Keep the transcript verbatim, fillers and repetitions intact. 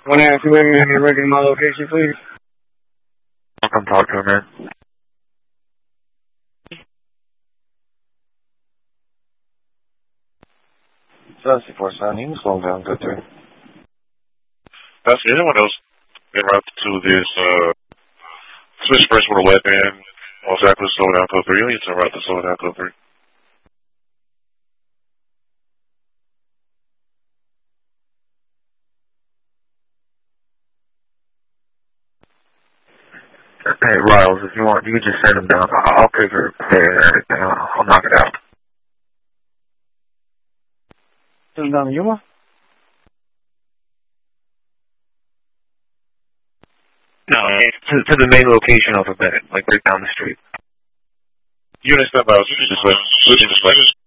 Want to ask you where you're working my location, please? I'll come talk to him, man. Sunset four seven, he was slowing down good too. That's anyone else en route to this uh, switch first with a weapon. Also, I could slow down code three. You need to en route to slow down code three. Hey, Riles, if you want, you can just send him down. I'll figure it and everything. I'll, I'll knock it out. Send him down to Yuma? No, to, to the main location of the bed, like right down the street. Unit step out. Switch this way. Switch this way.